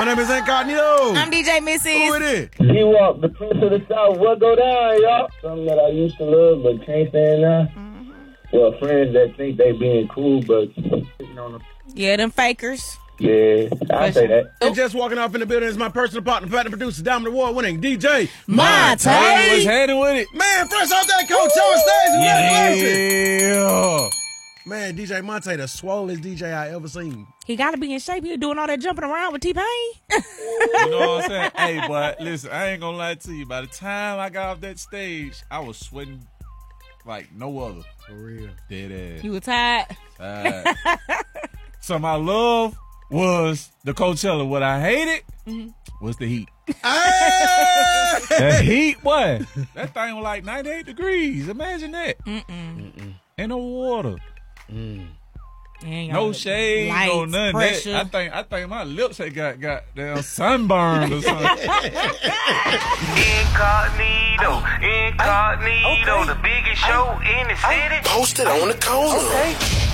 name is Incognito. I'm DJ Missy. Who it is? G-Walk, the Prince of the South. What go down, y'all? Something that I used to love but can't stand now. Well, friends that think they being cool, but on them. Yeah, them fakers. Yeah, I say that. And just walking off in the building is my personal partner, platinum producer, Diamond Award winning DJ Monte. What's happening with it? Man, fresh off that coach on stage. Yeah. Man, DJ Monte, the swollest DJ I ever seen. He got to be in shape. He doing all that jumping around with T-Pain. You know what I'm saying? Hey, but listen, I ain't gonna lie to you. By the time I got off that stage, I was sweating like no other. For real. Dead ass. You were tired? So my love was the Coachella. What I hated was the heat. The heat, boy. That thing was like 98 degrees. Imagine that. And no water. No shade, lights, no nothing. pressure. I think my lips had got damn sunburned or something. Incognito, the biggest show in the city. Posted on the corner. Okay.